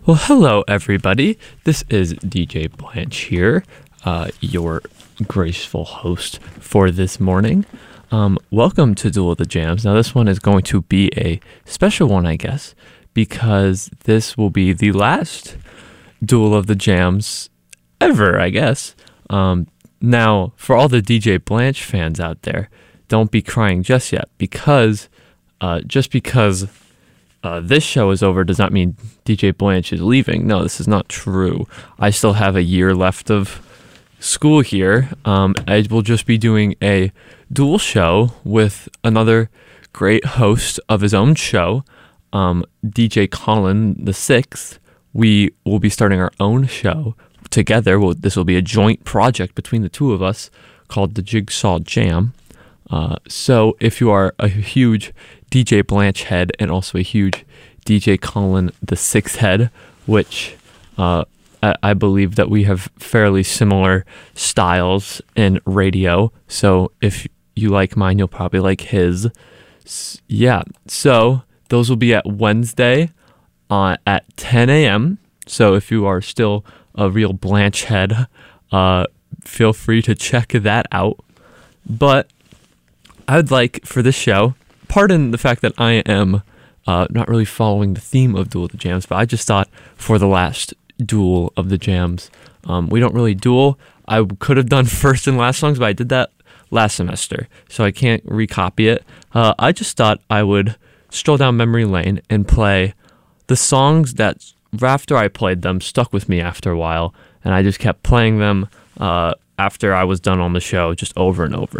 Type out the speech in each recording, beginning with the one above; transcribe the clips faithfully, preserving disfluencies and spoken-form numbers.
Well, hello, everybody. This is D J Blanche here, uh, your graceful host for this morning. Um, welcome to Duel of the Jams. Now, this one is going to be a special one, I guess, because this will be the last Duel of the Jams ever, I guess. Um, now, for all the D J Blanche fans out there, don't be crying just yet, because uh, just because uh, this show is over does not mean D J Blanche is leaving. No, this is not true. I still have a year left of school here. Um, I will just be doing a dual show with another great host of his own show, um, D J Colin the Sixth. We will be starting our own show together. Well, this will be a joint project between the two of us called the Jigsaw Jam. Uh, so if you are a huge D J Blanche head and also a huge D J Colin the Sixth head, which uh, I, I believe that we have fairly similar styles in radio. So if you like mine, you'll probably like his. S- yeah. So those will be at Wednesday uh, at ten a.m. So if you are still a real Blanche head, uh, feel free to check that out. But I would like for this show, pardon the fact that I am uh, not really following the theme of Duel of the Jams, but I just thought for the last Duel of the Jams, um, we don't really duel. I could have done first and last songs, but I did that last semester, so I can't recopy it. Uh, I just thought I would stroll down memory lane and play the songs that, after I played them, stuck with me after a while, and I just kept playing them uh, after I was done on the show, just over and over.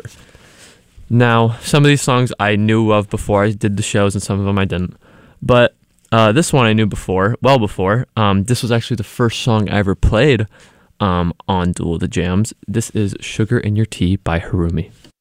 Now, some of these songs I knew of before I did the shows, and some of them I didn't. But uh, this one I knew before, well before. Um, this was actually the first song I ever played um, on Duel of the Jams. This is Sugar in Your Tea by Harumi.